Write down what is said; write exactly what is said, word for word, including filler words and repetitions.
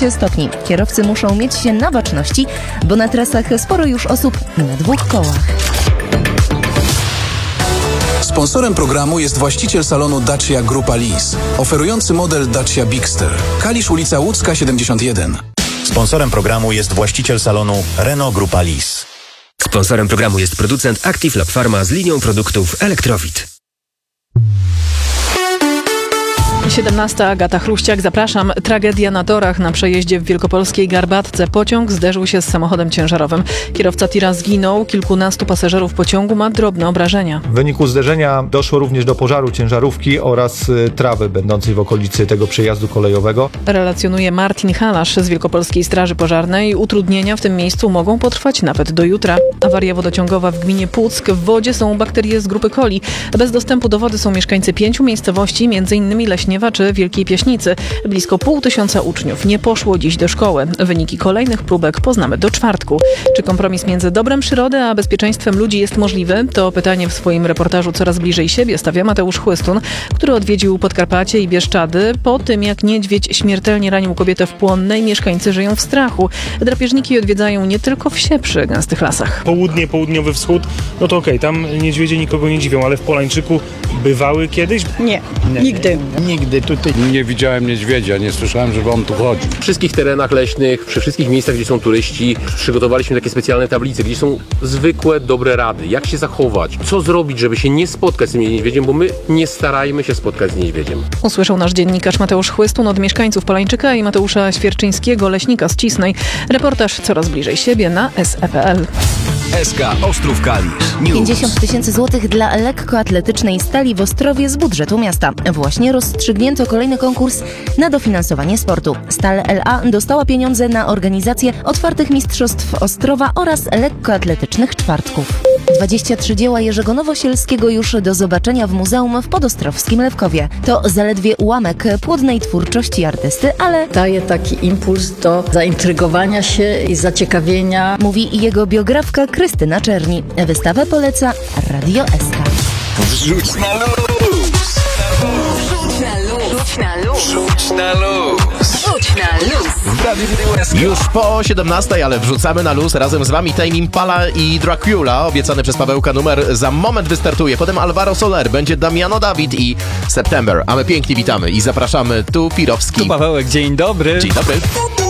piętnaście stopni. Kierowcy muszą mieć się na baczności, bo na trasach sporo już osób na dwóch kołach. Sponsorem programu jest właściciel salonu Dacia Grupa Lease, oferujący model Dacia Bigster. Kalisz, ulica Łódzka siedemdziesiąt jeden. Sponsorem programu jest właściciel salonu Renault Grupa Lease. Sponsorem programu jest producent Active Lab Pharma z linią produktów Elektrowit. siedemnasta, Agata Chruściak, zapraszam. Tragedia na torach. Na przejeździe w wielkopolskiej Garbatce pociąg zderzył się z samochodem ciężarowym. Kierowca tira zginął, kilkunastu pasażerów pociągu ma drobne obrażenia. W wyniku zderzenia doszło również do pożaru ciężarówki oraz y, trawy będącej w okolicy tego przejazdu kolejowego. Relacjonuje Martin Halasz z Wielkopolskiej Straży Pożarnej. Utrudnienia w tym miejscu mogą potrwać nawet do jutra. Awaria wodociągowa w gminie Puck. W wodzie są bakterie z grupy coli. Bez dostępu do wody są mieszkańcy pięciu miejscowości, m.in. Leśniewa czy Wielkiej Piaśnicy. Blisko pół tysiąca uczniów nie poszło dziś do szkoły. Wyniki kolejnych próbek poznamy do czwartku. Czy kompromis między dobrem przyrody a bezpieczeństwem ludzi jest możliwy? To pytanie w swoim reportażu Coraz bliżej siebie stawia Mateusz Chłystun, który odwiedził Podkarpacie i Bieszczady. Po tym, jak niedźwiedź śmiertelnie ranił kobietę w Płonnej, mieszkańcy żyją w strachu. Drapieżniki odwiedzają nie tylko wsie przy gęstych lasach. Południe, południowy wschód, no to okej, okay, tam niedźwiedzie nikogo nie dziwią, ale w Polańczyku bywały kiedyś? Nie, nie. nigdy. Nigdy tutaj nie widziałem niedźwiedzia, nie słyszałem, żeby on tu chodził. W wszystkich terenach leśnych, przy wszystkich miejscach, gdzie są turyści, przygotowaliśmy takie specjalne tablice, gdzie są zwykłe, dobre rady. Jak się zachować, co zrobić, żeby się nie spotkać z tym niedźwiedziem, bo my nie starajmy się spotkać z niedźwiedziem. Usłyszał nasz dziennikarz Mateusz Chłystun od mieszkańców Polańczyka i Mateusza Świerczyńskiego, leśnika z Cisnej. Reportaż Coraz bliżej siebie na S E kropka pe el. S K Ostrów Kalisz. pięćdziesiąt tysięcy złotych dla lekkoatletycznej Stali w Ostrowie z budżetu miasta. Właśnie rozstrzygnięto kolejny konkurs na dofinansowanie sportu. Stal L A dostała pieniądze na organizację otwartych mistrzostw Ostrowa oraz lekkoatletycznych czwartków. dwadzieścia trzy dzieła Jerzego Nowosielskiego już do zobaczenia w muzeum w podostrowskim Lewkowie. To zaledwie ułamek płodnej twórczości artysty, ale daje taki impuls do zaintrygowania się i zaciekawienia. Mówi jego biografka Krystyna Czerni. Wystawę poleca Radio S K. Wrzuć na luz! Wrzuć na luz! Wrzuć na luz! Wrzuć na luz! Wrzuć na luz! W Radiu S K. Już po siedemnastej, ale wrzucamy na luz razem z wami Tame Impala i Dracula. Obiecany przez Pawełka numer za moment wystartuje. Potem Alvaro Soler, będzie Damiano David i September. A my pięknie witamy i zapraszamy tu Pirowski. Tu Pawełek, dzień dobry. Dzień dobry.